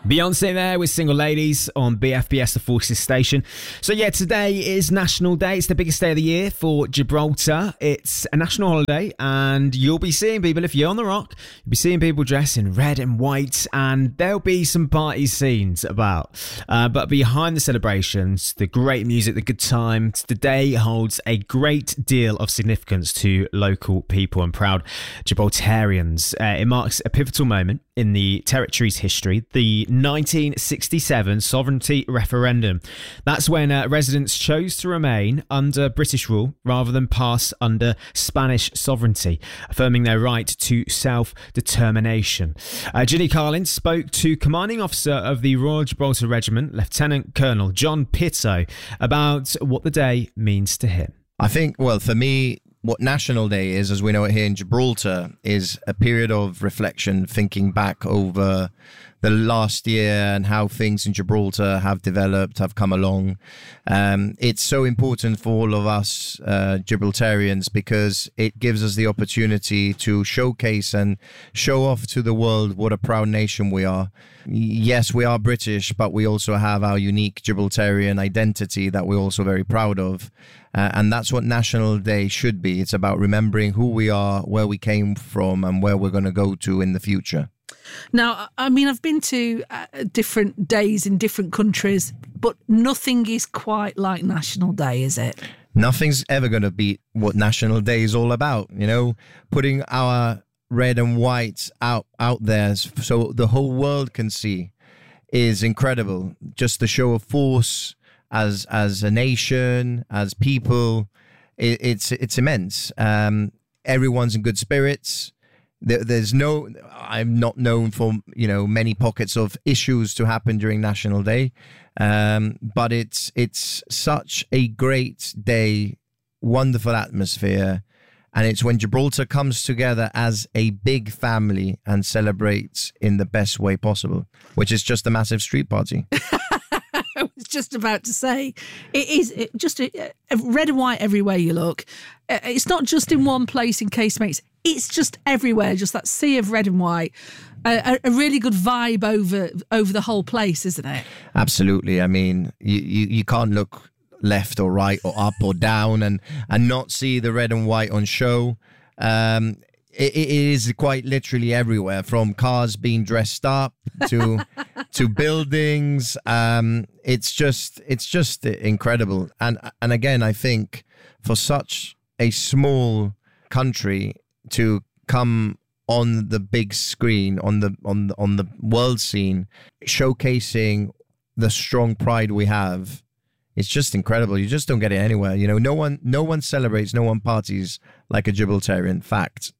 Beyonce there with Single Ladies on BFBS, the Forces station. So yeah, today is National Day. It's the biggest day of the year for Gibraltar. It's a national holiday and you'll be seeing people, if you're on the rock, you'll be seeing people dressed in red and white, and there'll be some party scenes about. But behind the celebrations, the great music, the good times, the day holds a great deal of significance to local people and proud Gibraltarians. It marks a pivotal moment in the territory's history, the 1967 sovereignty referendum. That's when residents chose to remain under British rule rather than pass under Spanish sovereignty, affirming their right to self-determination. Ginny Carlin spoke to commanding officer of the Royal Gibraltar Regiment, Lieutenant Colonel John Pitto, about what the day means to him. I think, well, for me, what National Day is, as we know it here in Gibraltar, is a period of reflection, thinking back over the last year and how things in Gibraltar have developed, have come along. It's so important for all of us Gibraltarians because it gives us the opportunity to showcase and show off to the world what a proud nation we are. Yes, we are British, but we also have our unique Gibraltarian identity that we're also very proud of. And that's what National Day should be. It's about remembering who we are, where we came from, and where we're going to go to in the future. Now, I mean, I've been to different days in different countries, but nothing is quite like National Day, is it? Nothing's ever going to beat what National Day is all about, you know, putting our red and white out there so the whole world can see is incredible. Just the show of force as a nation, as people, it's immense. Everyone's in good spirits. I'm not known for, you know, many pockets of issues to happen during National Day. But it's such a great day, wonderful atmosphere. And it's when Gibraltar comes together as a big family and celebrates in the best way possible, which is just a massive street party. I was just about to say, it is just a red and white everywhere you look. It's not just in one place in casemates. It's just everywhere, just that sea of red and white. A really good vibe over the whole place, isn't it? Absolutely. I mean, you can't look left or right or up or down and not see the red and white on show. It is quite literally everywhere, from cars being dressed up to buildings. It's just incredible. And again, I think for such a small country to come on the big screen, on the world scene, showcasing the strong pride we have, it's just incredible. You just don't get it anywhere. You know, no one celebrates, no one parties like a Gibraltarian. Fact.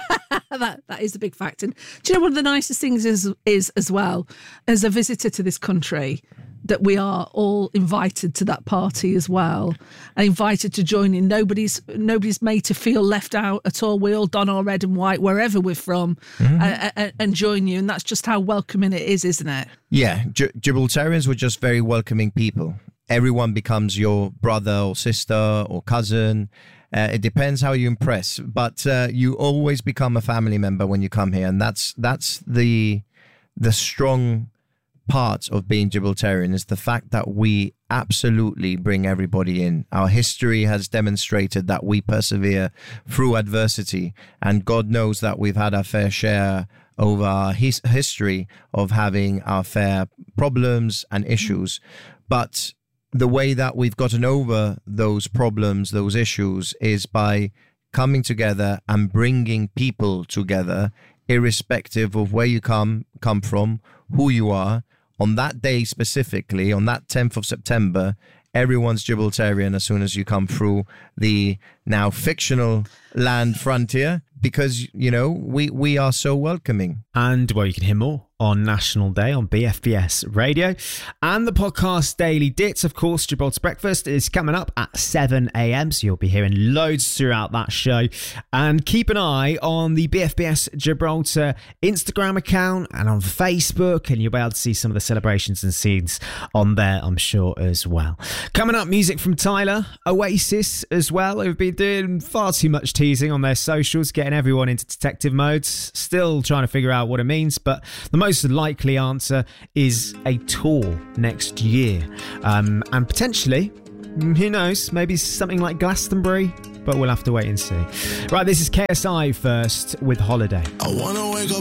That is a big fact. And do you know one of the nicest things is as well, as a visitor to this country, that we are all invited to that party as well, and invited to join in. Nobody's made to feel left out at all. We all don our red and white wherever we're from, and join you. And that's just how welcoming it is, isn't it? Yeah, Gibraltarians were just very welcoming people. Everyone becomes your brother or sister or cousin. It depends how you impress, but you always become a family member when you come here, and that's the strong part of being Gibraltarian, is the fact that we absolutely bring everybody in. Our history has demonstrated that we persevere through adversity, and God knows that we've had our fair share over our history of having our fair problems and issues, but the way that we've gotten over those problems, those issues, is by coming together and bringing people together, irrespective of where you come from, who you are. On that day specifically, on that 10th of September, everyone's Gibraltarian as soon as you come through the now fictional land frontier, because, you know, we are so welcoming. And, well, you can hear more on National Day on BFBS Radio. And the podcast Daily Dits, of course, Gibraltar Breakfast, is coming up at 7 a.m, so you'll be hearing loads throughout that show. And keep an eye on the BFBS Gibraltar Instagram account and on Facebook, and you'll be able to see some of the celebrations and scenes on there, I'm sure, as well. Coming up, music from Tyler, Oasis as well, who've been doing far too much teasing on their socials, getting everyone into detective modes, still trying to figure out what it means, but the most most likely answer is a tour next year. And potentially, who knows, maybe something like Glastonbury, but we'll have to wait and see. Right, this is KSI first with Holiday. I wanna wake up